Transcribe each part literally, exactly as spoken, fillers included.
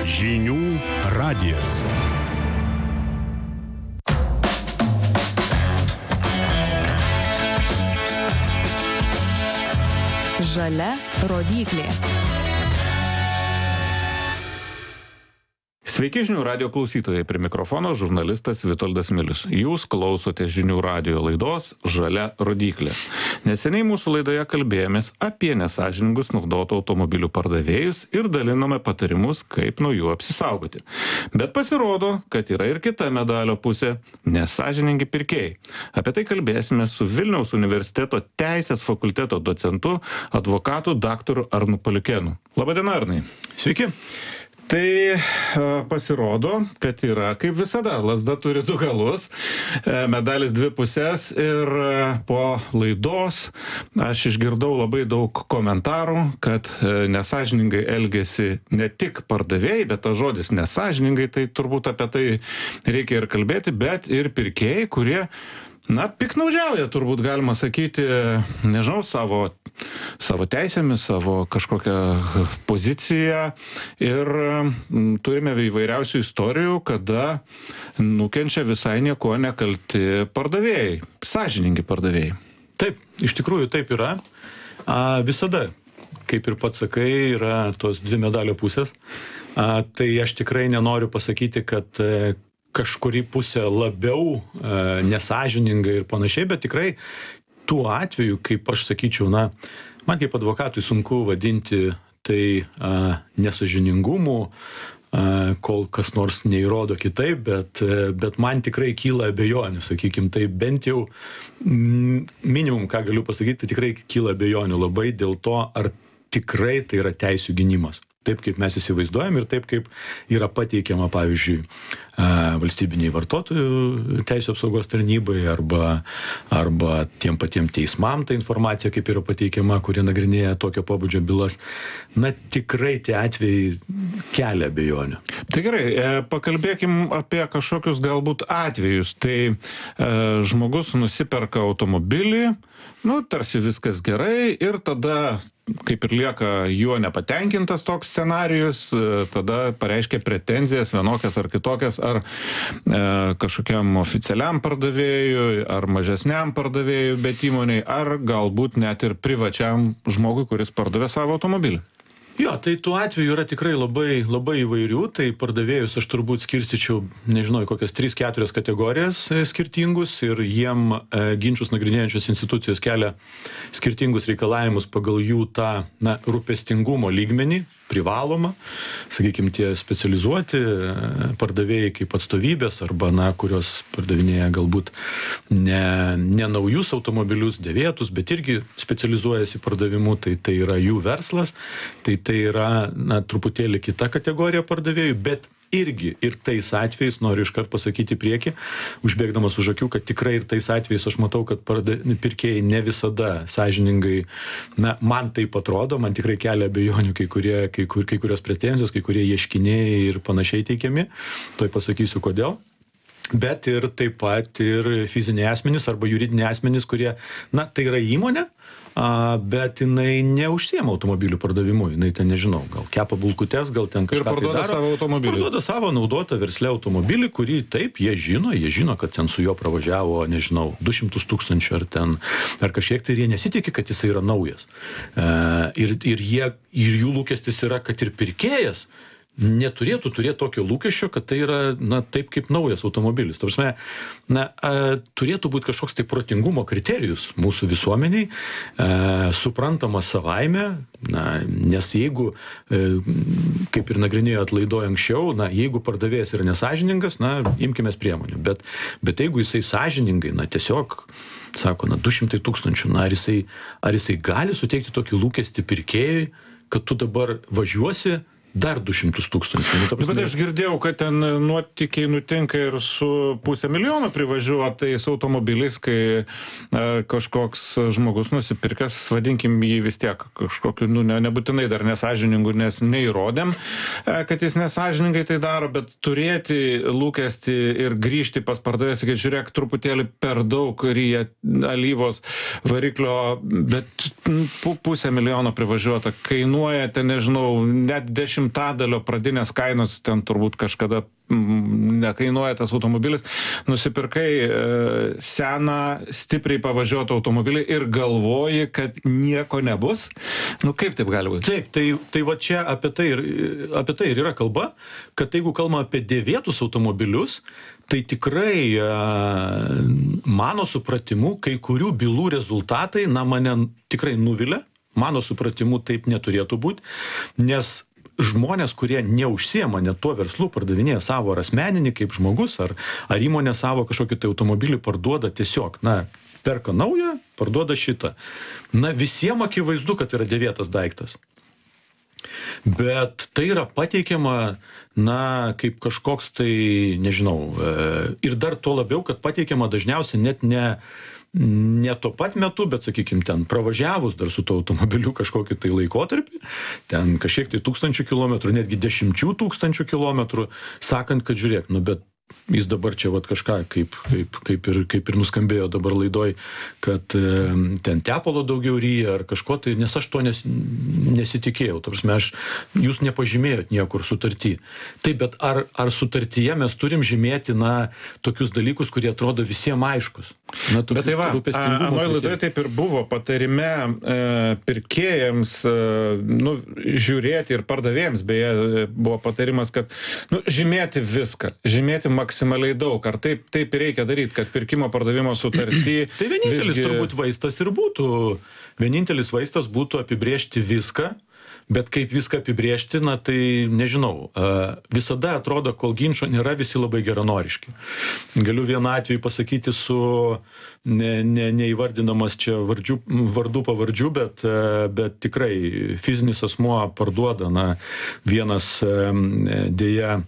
Žinių radijas. Žalia rodyklė. Sveiki žinių radijo klausytojai, prie mikrofono žurnalistas Vitoldas Milius. Jūs klausote žinių radijo laidos Žalia rodyklė. Neseniai mūsų laidoje kalbėjomės apie nesąžiningus naudotų automobilių pardavėjus ir dalinome patarimus, kaip nuo jų apsisaugoti. Bet pasirodo, kad yra ir kita medalio pusė – nesąžiningi pirkėjai. Apie tai kalbėsime su Vilniaus universiteto teisės fakulteto docentu, advokatu daktaru Arnu Paliukėnu. Labadiena, Arnai. Sveiki. Tai pasirodo, kad yra, kaip visada, lazda turi du galus, medalis dvi pusės ir po laidos aš išgirdau labai daug komentarų, kad nesąžiningai elgiasi ne tik pardavėjai, bet tas žodis nesąžiningai, tai turbūt apie tai reikia ir kalbėti, bet ir pirkėjai, kurie Na, piknaudžiauja, turbūt galima sakyti, nežinau, savo, savo teisėmis, savo kažkokią poziciją ir turime įvairiausių istorijų, kada nukenčia visai nieko nekalti pardavėjai, sąžiningi pardavėjai. Taip, iš tikrųjų taip yra. A, visada, kaip ir pats sakai, yra tos dvi medalio pusės. A, tai aš tikrai nenoriu pasakyti, kad kažkuri pusė labiau e, nesąžininga ir panašiai, bet tikrai tų atvejų, kaip aš sakyčiau, na, man kaip advokatui sunku vadinti tai e, nesąžiningumu, e, kol kas nors neįrodo kitaip, bet, e, bet man tikrai kyla abejonių, sakykim, tai bent jau minimum, ką galiu pasakyti, tai tikrai kyla abejonių labai dėl to, ar tikrai tai yra teisių gynimas. Taip, kaip mes įsivaizduojam ir taip, kaip yra pateikiama, pavyzdžiui, valstybiniai vartotojų teisų apsaugos tarnybai arba, arba tiem patiem teismam ta informacija, kaip yra pateikiama, kurie nagrinėja tokio pobūdžio bylas. Na, tikrai tie atvejai kelia abejonių. Tai gerai, pakalbėkim apie kažkokius galbūt atvejus. Tai e, žmogus nusiperka automobilį, nu, tarsi viskas gerai ir tada kaip ir lieka juo nepatenkintas toks scenarijus, tada pareiškia pretenzijas vienokias ar kitokias, ar e, kažkokiam oficialiam pardavėjui, ar mažesniam pardavėjui, bet įmoniai, ar galbūt net ir privačiam žmogui, kuris pardavė savo automobilį. Jo, tai tų atvejų yra tikrai labai, labai įvairių, tai pardavėjus aš turbūt skirstyčiau, nežinau, kokias tris keturias kategorijas skirtingus ir jiem e, ginčius nagrinėjančios institucijos kelia skirtingus reikalavimus pagal jų tą, na, rūpestingumo lygmenį, privaloma, sakykime, tie specializuoti pardavėjai kaip atstovybės arba, na, kurios pardavinėja galbūt ne, ne naujus automobilius, dėvėtus, bet irgi specializuojasi pardavimu, tai tai yra jų verslas, tai tai yra, na, truputėlį kita kategorija pardavėjų, bet irgi ir tais atvejais, noriu iškart pasakyti priekį, užbėgdamas už akių, kad tikrai ir tais atvejais aš matau, kad parda, pirkėjai ne visada sąžiningai, na, man taip atrodo, man tikrai kelia abejonių kai, kurie, kai, kur, kai kurios pretenzijos, kai kurie ieškiniai ir panašiai teikiami, toj pasakysiu kodėl. Bet ir taip pat ir fiziniai asmenys arba juridiniai asmenys, kurie, na, tai yra įmonė, a, bet jinai neužsiema automobilių pardavimu, jinai ten, nežinau, gal kepa bulkutes, gal ten kažką tai daro. Ir parduoda savo automobilį. Parduoda savo naudotą versle automobilį, kurį taip, jie žino, jie žino, kad ten su juo pravažiavo, nežinau, du šimtus tūkstančių ar ten, ar kažkiek, tai ir jie nesitikė, kad jisai yra naujas. E, ir, ir, jie, ir jų lūkestis yra, kad ir pirkėjas neturėtų turėti tokio lūkesčio, kad tai yra, na, taip kaip naujas automobilis. Ta prasme, na, a, turėtų būti kažkoks tai protingumo kriterijus mūsų visuomeniai, a, suprantamas savaime, na, nes jeigu, a, kaip ir nagrinėjo atlaidoje anksčiau, na, jeigu pardavėjas yra nesąžiningas, na, imkimės priemonių, bet, bet jeigu jisai sąžiningai, na, tiesiog sako, na, du šimtai tūkstančių, na, ar jisai, ar jisai gali suteikti tokį lūkestį pirkėjui, kad tu dabar važiuosi dar du šimtus tūkstančių. Nu, prasme... Bet aš girdėjau, kad ten nuotykiai nutinka ir su pusę milijono privažiuotais automobiliais, kai e, kažkoks žmogus nusipirkęs, vadinkim jį vis tiek kažkokiu, nu, ne, nebūtinai dar nesąžiningų, nes neįrodėm, e, kad jis nesąžiningai tai daro, bet turėti lūkestį ir grįžti pas pardavėją, sakyti, žiūrėk, truputėlį per daug ryja alyvos variklio, bet pusę milijono privažiuota, kainuoja ten, nežinau, net dešimt dešimtadalio pradinės kainos, ten turbūt kažkada mm, nekainuoja tas automobilis, nusipirkai e, seną, stipriai pavažiuotą automobilį ir galvoji, kad nieko nebus. Nu kaip taip gali būti? Taip, tai, tai va čia apie tai, ir, apie tai ir yra kalba, kad jeigu kalbame apie dėvėtus automobilius, tai tikrai mano supratimu, kai kurių bylų rezultatai, na, mane tikrai nuvilia, mano supratimu taip neturėtų būti, nes žmonės, kurie neužsiema net tuo verslu, pardavinėja savo ar asmeninį kaip žmogus, ar, ar įmonė savo kažkokį tai automobilį parduoda tiesiog, na, perka naują, parduoda šitą. Na, visiems akivaizdu, kad yra dėvėtas daiktas. Bet tai yra pateikiama, na, kaip kažkoks tai, nežinau, ir dar tuo labiau, kad pateikiama dažniausiai net ne, ne tuo pat metu, bet, sakykime, ten pravažiavus dar su to automobiliu kažkokį tai laikotarpį, ten kažkiek tai tūkstančių kilometrų, netgi dešimčių tūkstančių kilometrų, sakant, kad žiūrėk, nu, bet jis dabar čia vat kažką, kaip, kaip, kaip, ir, kaip ir nuskambėjo dabar laidoj, kad e, ten tepalo daugiau ryja ar kažko tai, nes aš to nes, nesitikėjau. Ta prasme, aš, jūs nepažymėjot niekur sutartį. Taip, bet ar, ar sutartyje mes turim žymėti, na, tokius dalykus, kurie atrodo visiems aiškus? Na, bet tai va, anoje laidoje taip ir buvo patarime e, pirkėjams, e, nu, žiūrėti ir pardavėjams, beje, buvo patarimas, kad, nu, žymėti viską, žymėti maksimaliai daug. Ar taip, taip reikia daryti, kad pirkimo pardavimo sutartį... Tai vienintelis visgi... turbūt vaistas ir būtų. Vienintelis vaistas būtų apibrėžti viską, bet kaip viską apibrėžti, na tai nežinau. Visada atrodo, kol ginčo nėra, visi labai geranoriški. Galiu vieną atvejį pasakyti su ne, ne, neįvardinamas čia vardžių, vardų pavardžių, bet, bet tikrai fizinis asmuo parduoda, na, vienas dėja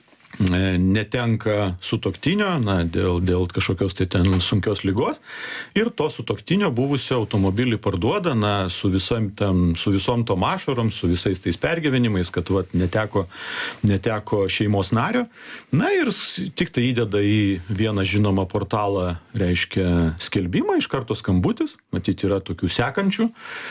netenka sutuoktinio, na, dėl, dėl kažkokios tai ten sunkios ligos, ir to sutuoktinio buvusio automobilį parduoda, na, su, visam tam, su visom tom ašarom, su visais tais pergyvenimais, kad vat, neteko, neteko šeimos nario, na ir tik tai įdeda į vieną žinomą portalą, reiškia, skelbimą, iš karto skambutis, matyti yra tokių sekančių,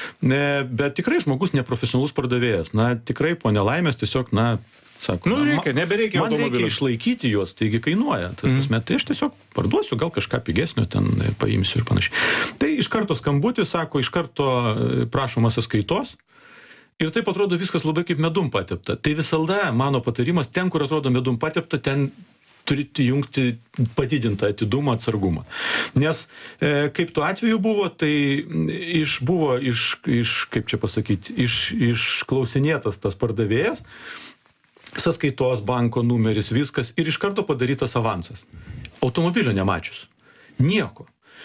bet tikrai žmogus neprofesionalus pardavėjas, na, tikrai po nelaimės tiesiog, na, sako, nu, reikia, nebereikia man reikia išlaikyti juos, taigi kainuoja. Tai, mm. tai aš tiesiog parduosiu, gal kažką pigesnio ten paimsiu ir panašiai. Tai iš karto skambutis, sako, iš karto prašoma sąskaitos. Ir taip atrodo viskas labai kaip medum patepta. Tai visada mano patarimas, ten, kur atrodo medum patepta, ten turite jungti padidintą atidumą, atsargumą. Nes e, kaip tuo atveju buvo, tai iš, buvo iš, iš kaip čia pasakyti, iš, išklausinėtas tas pardavėjas, sąskaitos, banko numeris, viskas, ir iš karto padarytas avansas. Automobilio nemačius. Nieko.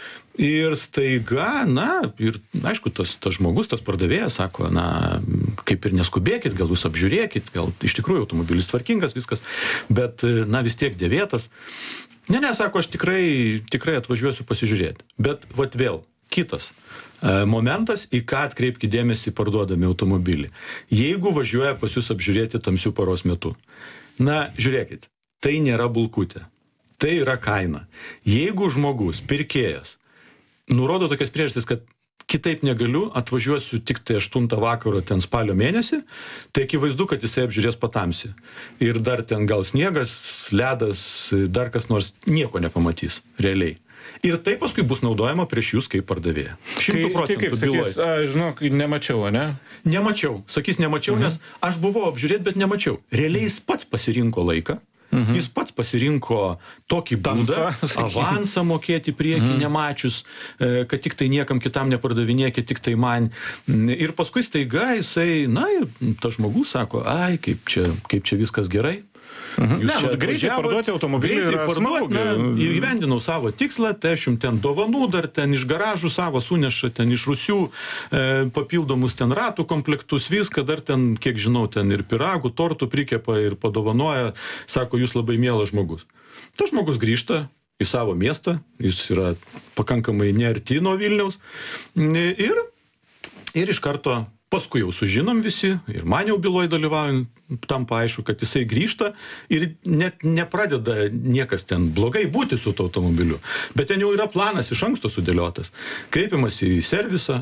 Ir staiga, na, ir aišku, tas, tas žmogus, tas pardavėjas sako, na, kaip ir neskubėkit, gal jūs apžiūrėkit, gal iš tikrųjų automobilis tvarkingas, viskas, bet, na, vis tiek dėvėtas. Ne, ne, sako, aš tikrai, tikrai atvažiuosiu pasižiūrėti. Bet, vat vėl, kitas momentas, į ką atkreipkite dėmesį parduodami automobilį. Jeigu važiuoja pas jūs apžiūrėti tamsių paros metu, na, žiūrėkit, tai nėra bulkutė, tai yra kaina. Jeigu žmogus, pirkėjas, nurodo tokias priežastis, kad kitaip negaliu, atvažiuosiu tik tai aštuntą vakaro ten spalio mėnesį, tai akivaizdu, kad jisai apžiūrės patamsi. Ir dar ten gal sniegas, ledas, dar kas nors, nieko nepamatys realiai. Ir tai paskui bus naudojama prieš jūs kaip pardavėja. Šimtų procentų byloj. Žinok, nemačiau, ne? Nemačiau. Sakys, nemačiau, mhm. nes aš buvau apžiūrėti, bet nemačiau. Realiai jis pats pasirinko laiką. Mhm. Jis pats pasirinko tokį būdą, avansą mokėti priekį, mhm. nemačius, kad tik tai niekam kitam nepardavinėkit, tik tai man. Ir paskui staiga jisai, na, tas žmogus sako, ai, kaip čia, kaip čia viskas gerai. Mhm. Ne, nu, greitai parduoti automobilį yra smagu. Įgyvendinau savo tikslą, tai aš jums ten dovanų dar ten iš garažų savo suneša, ten iš Rusių e, papildomus ten ratų komplektus, viską, dar ten, kiek žinau, ten ir piragų, tortų prikepa ir padovanoja, sako, jūs labai mielas žmogus. Tas žmogus grįžta į savo miestą, jis yra pakankamai nearti nuo Vilniaus ir, ir iš karto paskui jau sužinom visi, ir man jau byloj dalyvaujant, tampa aišku, kad jisai grįžta ir net nepradeda niekas ten blogai būti su to automobiliu. Bet ten jau yra planas iš anksto sudėliotas. Kreipiamas į servisą,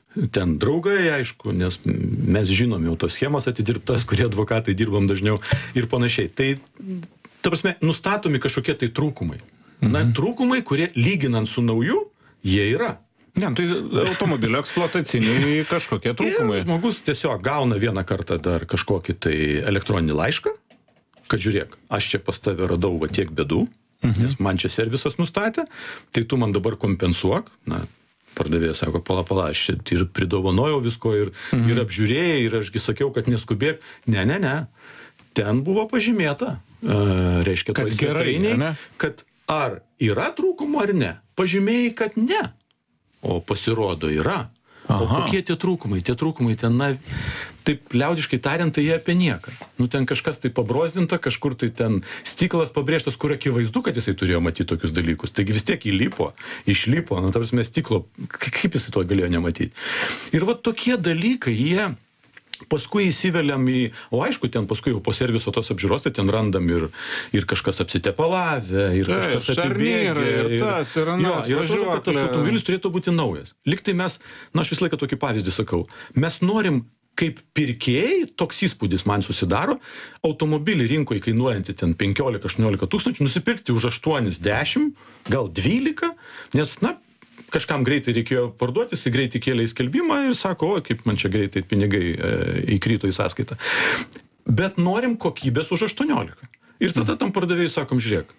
ten draugai, aišku, nes mes žinom jau tos schemas atidirbtas, kurie advokatai dirbam dažniau ir panašiai. Tai, ta prasme, nustatomi kažkokie tai trūkumai. Mhm. Na, trūkumai, kurie lyginant su nauju, jie yra. Ne, tai automobilio eksploataciniai kažkokie trūkumai. Ir žmogus tiesiog gauna vieną kartą dar kažkokį tai elektroninį laišką, kad žiūrėk, aš čia pas tave radau va tiek bėdų, mhm. nes man čia servisas nustatė, tai tu man dabar kompensuok, na, pardavėjas sako, pala, pala, aš ir pridovanojau visko ir, mhm. ir apžiūrėjai, ir ašgi sakiau, kad neskubėk. Ne, ne, ne. Ten buvo pažymėta, uh, reiškia, kad gerai, ne? Kad ar yra trūkumų ar ne. Pažymėjai, kad ne. O pasirodo yra. Aha. O kokie tie trūkumai? Tie trūkumai ten, na, taip liaudiškai tariant, tai jie apie nieką. Nu, ten kažkas tai pabrozdinta, kažkur tai ten stiklas pabrėžtas, kur akivaizdu, kad jisai turėjo matyti tokius dalykus. Taigi vis tiek įlipo, išlipo, nu, tarsi mes stiklo, kaip jisai to galėjo nematyti. Ir va tokie dalykai, jie paskui įsiveliam į, o aišku, ten paskui jau po serviso tos apžiūros, tai ten randam ir, ir kažkas apsitepalavę, ir tai, kažkas atibėgė. Ir, ir tas, ir anas, jo, ir atrodo, kad tas automobilis turėtų būti naujas. Liktai mes, na, aš visą laiką tokį pavyzdį sakau, mes norim, kaip pirkėjai, toks įspūdis man susidaro, automobilį rinkoje kainuojantį ten penkiolika aštuoniolika tūkstančių, nusipirkti už aštuoni dešimt, gal dvylika, nes, na, kažkam greitai reikėjo parduoti, jis greitai kėlė į skelbimą ir sako, o, kaip man čia greitai pinigai e, įkrito į sąskaitą. Bet norim kokybės už aštuoniolika. Ir tada tam pardavėjui sakom, žiūrėk,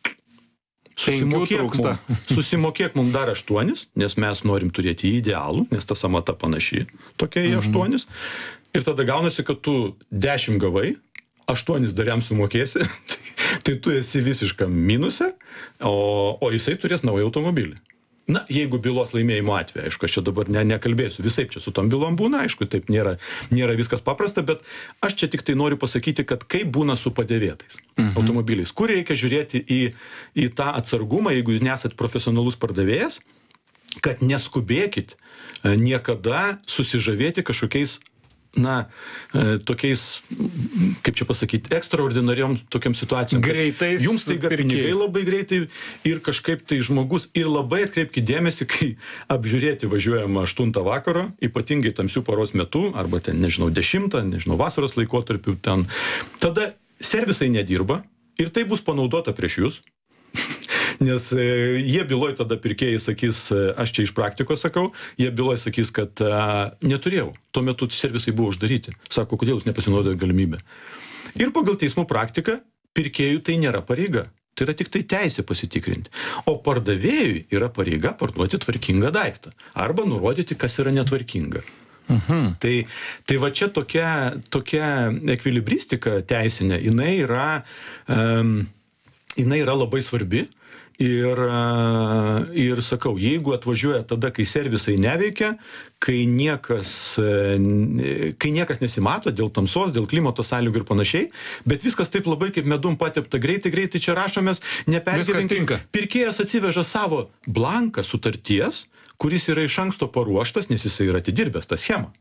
susimokėk mum, susimokėk mum dar aštuonis, nes mes norim turėti idealų, nes ta samata panaši tokia į aštuonis. Ir tada gaunasi, kad tu dešimt gavai, aštuonis dar jam sumokėsi, tai, tai tu esi visiškam minuse, o, o jisai turės naują automobilį. Na, jeigu bylos laimėjimo atveju, aišku, aš čia dabar ne, nekalbėsiu, visai čia su tom bylom būna, aišku, taip nėra, nėra viskas paprasta, bet aš čia tik tai noriu pasakyti, kad kaip būna su padėvėtais mhm. automobiliais, kur reikia žiūrėti į, į tą atsargumą, jeigu jūs nesat profesionalus pardavėjas, kad neskubėkit niekada susižavėti kažkokiais, na, tokiais, kaip čia pasakyti, ekstraordinariom tokiam situacijom. Greitais. Jums tai pinigai labai greitai ir kažkaip tai žmogus ir labai atkreipkite dėmesį, kai apžiūrėti važiuojama aštuntą vakaro, ypatingai tamsių paros metu, arba ten, nežinau, dešimtą, nežinau, vasaros laikotarpiu ten. Tada servisai nedirba ir tai bus panaudota prieš jūs. Nes e, jie byloj tada pirkėjai sakys, aš čia iš praktikos sakau, jie byloj sakys, kad e, neturėjau. Tuo metu servisai buvo uždaryti. Sako, kodėl jūs nepasinaudojo galimybę. Ir pagal teismų praktiką pirkėjų tai nėra pareiga. Tai yra tik tai teisė pasitikrinti. O pardavėjui yra pareiga parduoti tvarkingą daiktą. Arba nurodyti, kas yra netvarkinga. Mhm. Tai, tai va čia tokia, tokia ekvilibristika teisinė, jinai yra, um, jinai yra labai svarbi. Ir, ir sakau, jeigu atvažiuoja tada, kai servisai neveikia, kai niekas, kai niekas nesimato dėl tamsos, dėl klimato sąlygų ir panašiai, bet viskas taip labai kaip medum patepta, greitai, greitai čia rašomės, nepergyvenkime. Pirkėjas atsiveža savo blanką sutarties, kuris yra iš anksto paruoštas, nes jisai yra atidirbęs tą schemą.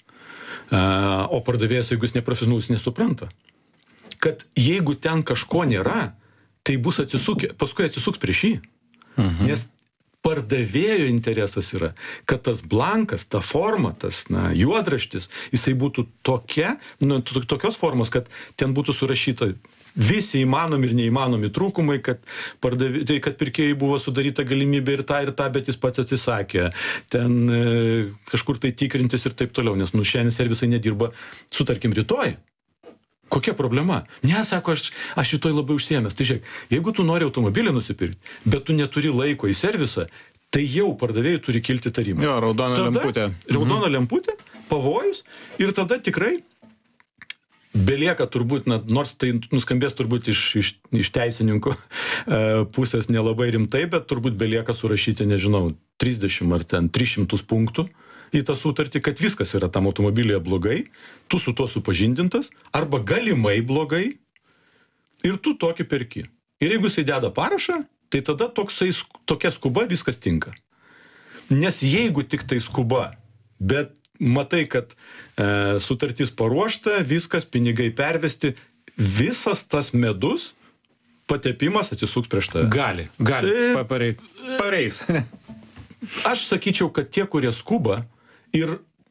O pardavėjas, jeigu jis neprofesionalus, nesupranta, kad jeigu ten kažko nėra, tai bus atsisukė, paskui atsisuks prieš jį. Mhm. Nes pardavėjo interesas yra, kad tas blankas, ta forma, tas, na, juodraštis, jisai būtų tokia, nu, tokios formos, kad ten būtų surašyta visi įmanomi ir neįmanomi trūkumai, kad, pardavė, tai, kad pirkėjai buvo sudaryta galimybė ir tą ir tą, bet jis pats atsisakė. Ten e, kažkur tai tikrintis ir taip toliau, nes nu šiandien servisai nedirba, sutarkim, rytoj. Kokia problema? Ne, sako, aš, aš rytoj labai užsiėmęs. Tai žiūrėk, jeigu tu nori automobilį nusipirkti, bet tu neturi laiko į servisą, tai jau pardavėjai turi kilti tarimą. Jo, raudona tada, lemputė. Raudona mhm. lemputė, pavojus, ir tada tikrai belieka turbūt, na, nors tai nuskambės turbūt iš, iš, iš teisininkų e, pusės nelabai rimtai, bet turbūt belieka surašyti, nežinau, trisdešimt ar ten tris šimtus punktų į tą sutartį, kad viskas yra tam automobilyje blogai, tu su tuo supažindintas, arba galimai blogai, ir tu tokį perki. Ir jeigu jisai deda parašą, tai tada toksai, tokia skuba viskas tinka. Nes jeigu tik tai skuba, bet matai, kad e, sutartis paruošta, viskas, pinigai pervesti, visas tas medus, patepimas atsisuks prieš tave. Gali, gali, E, pareis. Pareis. Aš sakyčiau, kad tie, kurie skuba ir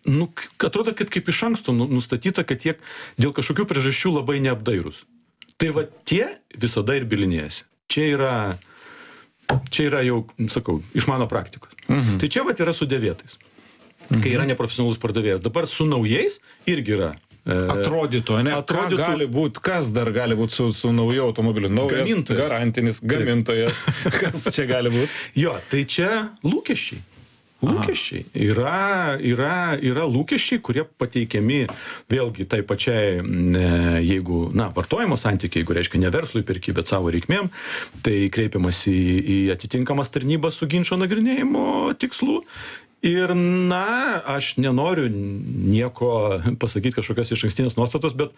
nu, atrodo, kad kaip iš anksto nustatyta, kad jie dėl kažkokių priežasčių labai neapdairūs. Tai va tie visada ir bilinėjasi. Čia yra, čia yra jau, sakau, iš mano praktikos. Mhm. Tai čia va yra su dėvėtais, mhm. kai yra neprofesionalus pardavėjas. Dabar su naujais irgi yra. Atrodytų, ne? Atrodytų, ką gali būti, kas dar gali būti su, su nauju automobiliu? Naujas, gamintojas. Garantinis gamintojas. Kas čia gali būti? Jo, tai čia lūkesčiai. Lūkesčiai. Yra, yra, yra lūkesčiai, kurie pateikiami vėlgi tai pačiai, jeigu, na, vartojimo santykiai, jeigu reiškia ne verslui perki, bet savo reikmėm, tai kreipiamas į, į atitinkamas tarnybas su ginčo nagrinėjimo tikslu. Ir, na, aš nenoriu nieko pasakyti kažkokios išankstinės nuostatos, bet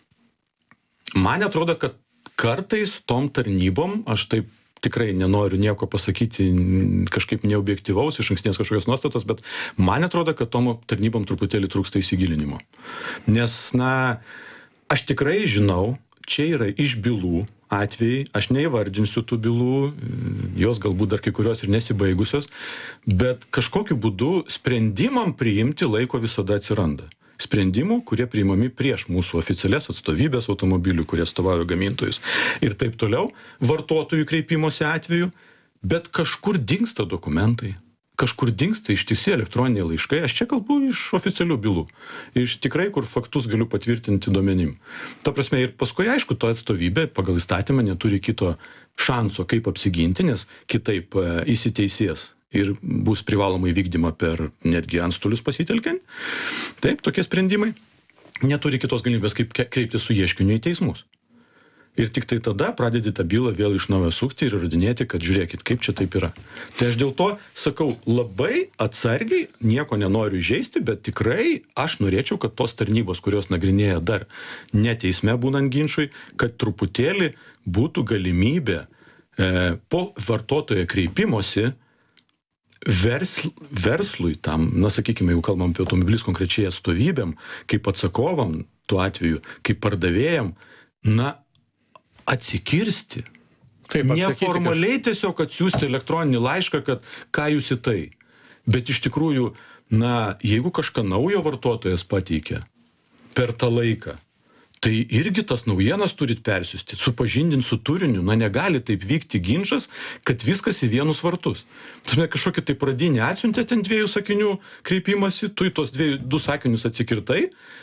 man atrodo, kad kartais tom tarnybom, aš taip tikrai nenoriu nieko pasakyti kažkaip neobjektyvaus, išankstinės kažkokios nuostatos, bet man atrodo, kad tom tarnybom truputėlį trūksta įsigilinimo. Nes, na, aš tikrai žinau, čia yra iš bylų atvejai, aš neįvardinsiu tų bylų, jos galbūt dar kai kurios ir nesibaigusios, bet kažkokiu būdu sprendimam priimti laiko visada atsiranda. Sprendimų, kurie priimami prieš mūsų oficialias atstovybės automobilių, kurie atstovauja gamintojus ir taip toliau, vartotojų kreipimosi atveju, bet kažkur dingsta dokumentai. Kažkur dingsta ištisi elektroniniai laiškai, aš čia kalbu iš oficialių bylų, iš tikrai, kur faktus galiu patvirtinti duomenim. Ta prasme, ir paskui, aišku, to atstovybė pagal įstatymą neturi kito šanso, kaip apsiginti, nes kitaip įsiteisės ir bus privalomai vykdyma per netgi antstolius pasitelkiant. Taip, tokie sprendimai. Neturi kitos galimybės, kaip kreiptis su ieškiniu į teismus. Ir tik tai tada pradedi tą bylą vėl iš naujo sukti ir įrodinėti, kad žiūrėkit, kaip čia taip yra. Tai aš dėl to sakau, labai atsargiai, nieko nenoriu įžeisti, bet tikrai aš norėčiau, kad tos tarnybos, kurios nagrinėja dar ne teisme būnant ginčui, kad truputėlį būtų galimybė e, po vartotojo kreipimosi versl, verslui tam, na sakykime, jeigu kalbam apie automobilius konkrečiai atstovybėm, kaip atsakovam tuo atveju, kaip pardavėjam, na, atsikirsti. Taip, neformaliai tiesiog atsiųsti elektroninį laišką, kad ką jūs į tai. Bet iš tikrųjų, na, jeigu kažką naujo vartotojas pateikia per tą laiką, tai irgi tas naujienas turit persiųsti, supažindinti su turiniu. Na, negali taip vykti ginčas, kad viskas į vienus vartus. Tasme, kažkokį tai pradinį atsiuntė ten dviejų sakinių kreipimasi, tu į tos dviejų, du sakinius atsikirtai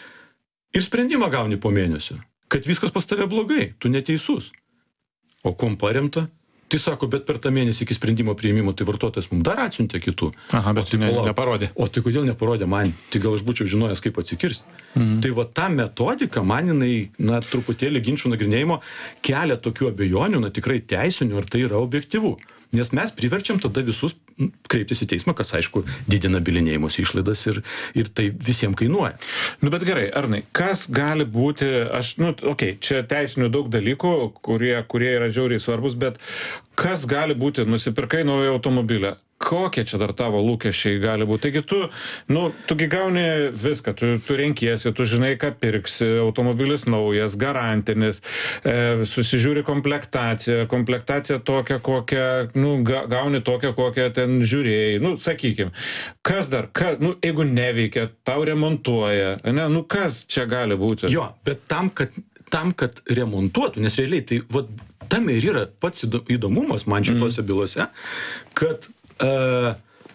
ir sprendimą gauni po mėnesio. Kad viskas pas tave blogai, tu neteisus. O kuom paremta? Tai sako, bet per tą mėnesį iki sprendimo priėmimo, tai vartotojas mums dar atsiuntė kitų. Aha, bet tai ne, neparodė. O tai kodėl neparodė man? Tai gal aš būčiau žinojęs, kaip atsikirsti. Mhm. Tai va ta metodika, man jinai, na, truputėlį ginčų nagrinėjimo kelia tokių abejonių, na, tikrai teisinių, ar tai yra objektyvu. Nes mes priverčiam tada visus kreiptis į teismą, kas, aišku, didina bylinėjimosi išlaidas ir, ir tai visiems kainuoja. Nu, bet gerai, Arnai, kas gali būti, aš, nu, okei, okay, čia teisinių daug dalykų, kurie, kurie yra žiauriai svarbus, bet kas gali būti, nusipirkai naują automobilį, kokie čia dar tavo lūkesčiai gali būti? Taigi tu, nu, tugi gauni viską, tu, tu renkiesi, tu žinai, ką pirksi, automobilis naujas, garantinis, e, susižiūri komplektaciją, komplektacija tokia, kokią, nu, ga, gauni tokią, kokią ten žiūrėjai, nu, sakykim, kas dar, kas, nu, jeigu neveikia, tau remontuoja, ne, nu, kas čia gali būti? Jo, bet tam, kad, tam, kad remontuotų, nes realiai tai, vat, tam ir yra pats įdomumas man šitose mm. bylose, kad Uh,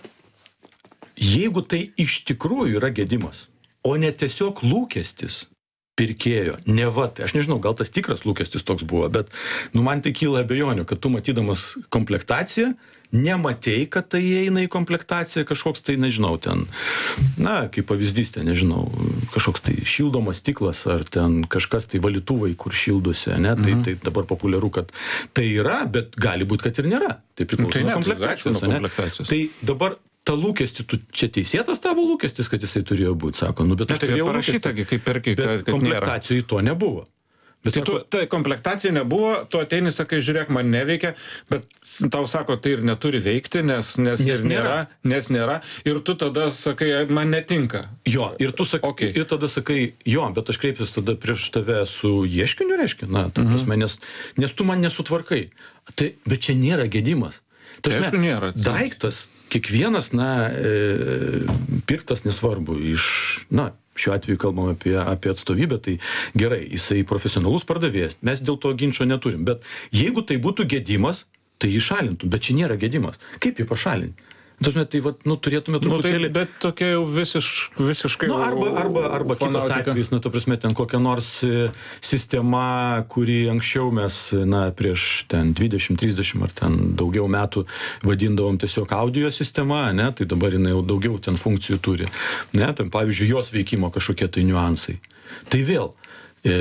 jeigu tai iš tikrųjų yra gedimas, o ne tiesiog lūkestis pirkėjo, ne va, tai aš nežinau, gal tas tikras lūkestis toks buvo, bet nu, man tai kyla abejonių, kad tu matydamas komplektaciją, nematei, kad tai įeina į komplektaciją kažkoks tai, nežinau, ten, na, kaip pavyzdys, ten, nežinau, kažkoks tai šildomas stiklas, ar ten kažkas tai valytuvai, kur šildosi, ne, tai, mhm. tai dabar populiaru, kad tai yra, bet gali būti, kad ir nėra. Tai priklauso tai nuo komplektacijos, ne? komplektacijos. Tai dabar tą lūkestį, tu, čia teisėtas tavo lūkestis, kad jisai turėjo būti, sako, nu, bet aš turėjau lūkestį, kaip perki, bet komplektacijai to nebuvo. Bet tai tu, ta komplektacija nebuvo, tu ateini, sakai, žiūrėk, man neveikia, bet tau sako, tai ir neturi veikti, nes, nes, nes, nėra, nes nėra, ir tu tada sakai, man netinka. Jo, ir tu sakai, okay. ir tada sakai, jo, bet aš kreipsiuosi tada prieš tave su ieškiniu, reiškia, na, ta prasme, mhm. nes, nes tu man nesutvarkai. Tai, bet čia nėra gedimas. Tai aišku, nėra. Daiktas kiekvienas, na, e, pirktas nesvarbu iš, na, šiuo atveju kalbam apie, apie atstovybę, tai gerai, jisai profesionalus pardavėjas, mes dėl to ginčo neturim, bet jeigu tai būtų gedimas, tai jį šalintų, bet čia nėra gedimas. Kaip jį pašalinti? Tasme, tai vat, nu, turėtume truputėlį... Nu, tai, bet tokia jau visiš, visiškai... Nu, arba, arba, arba kitas atvejis, na, ta prasme, ten kokia nors sistema, kuri anksčiau mes, na, prieš ten dvidešimt trisdešimt ar ten daugiau metų vadindavom tiesiog audio sistema, ne, tai dabar jinai jau daugiau ten funkcijų turi, ne, ten, pavyzdžiui, jos veikimo kažkokie tai niuansai. Tai vėl, e,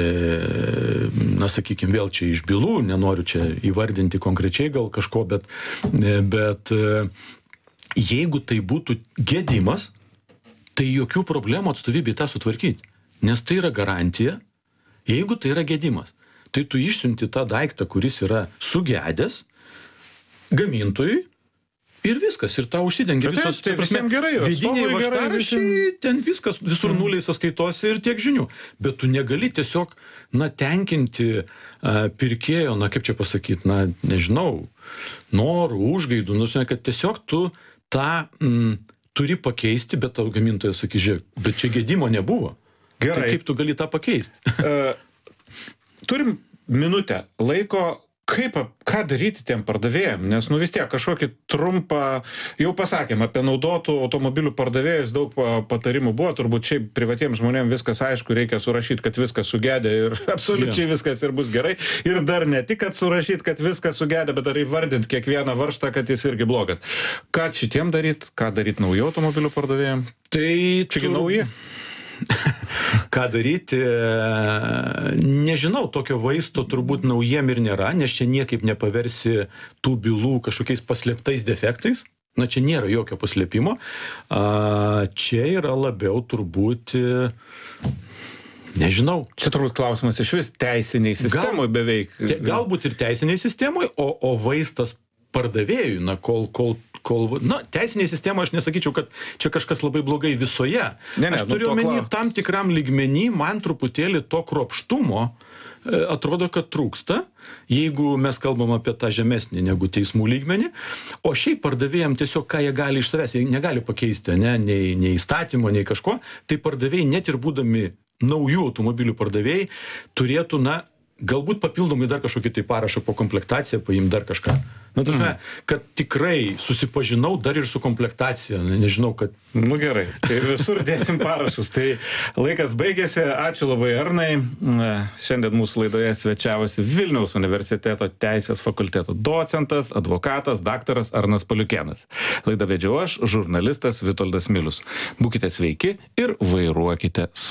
na, sakykime, vėl čia iš bylų, nenoriu čia įvardinti konkrečiai gal kažko, bet, bet jeigu tai būtų gedimas, tai jokių problemų atstovybei tą sutvarkyti. Nes tai yra garantija, jeigu tai yra gedimas. Tai tu išsiunti tą daiktą, kuris yra sugedęs, gamintojui, ir viskas, ir tau užsidengia Bet visos, tai visiems gerai, vidiniai atstovui gerai, važtaraščiai, visiems- ten viskas visur nuliais sąskaitose ir tiek žinių. Bet tu negali tiesiog, na, tenkinti a, pirkėjo, na, kaip čia pasakyti, na, nežinau, norų, užgaidų, nu, kad tiesiog tu tą mm, turi pakeisti, bet tau gamintojas sakys, žiūrėk, bet čia gedimo nebuvo. Gerai. Tai kaip tu gali tą pakeisti? Uh, turim minutę laiko, kaip, ką daryti tiem pardavėjam, nes nu vis tiek kažkokį trumpą, jau pasakėm, apie naudotų automobilių pardavėjus daug pa- patarimų buvo, turbūt šiaip privatiems žmonėms viskas aišku, reikia surašyti, kad viskas sugedė ir absoliučiai viskas ir bus gerai. Ir dar ne tik, kad surašyti, kad viskas sugedė, bet dar įvardinti kiekvieną varžtą, kad jis irgi blogas. Ką šitiem daryti, ką daryti naujų automobilių pardavėjam? Tai Čiagi nauji? Ką daryti, nežinau, tokio vaisto turbūt naujiem ir nėra, nes čia niekaip nepaversi tų bylų kažkokiais paslėptais defektais. Na, čia nėra jokio paslėpimo. A, čia yra labiau turbūt, nežinau. Čia turbūt klausimas iš vis teisiniai sistemai beveik. Te, galbūt ir teisiniai sistemai, o, o vaistas pardavėjui, na, kol, kol, kol, na, teisiniai sistema, aš nesakyčiau, kad čia kažkas labai blogai visoje. Ne, ne, aš nu, turiu to omeny klau- tam tikram lygmenį, man truputėlį to kruopštumo e, atrodo, kad trūksta, jeigu mes kalbam apie tą žemesnį negu teismų lygmenį, o šiaip pardavėjam tiesiog, ką jie gali iš savęs, jie negali pakeisti, ne, nei, nei įstatymo, nei kažko, tai pardavėjai, net ir būdami naujų automobilių pardavėjai, turėtų, na, galbūt papildomai dar kažkokį tai parašą po komplektaciją, paimti dar kažką. Na, tai, mm. kad tikrai susipažinau dar ir su komplektacija, nežinau, kad... Nu gerai, tai visur dėsim parašus. Tai laikas baigėsi, ačiū labai Arnai. Šiandien mūsų laidoje svečiavosi Vilniaus universiteto teisės fakulteto docentas, advokatas, daktaras Arnas Paliukėnas. Laidą vedžiau aš, žurnalistas Vitoldas Milius. Būkite sveiki ir vairuokite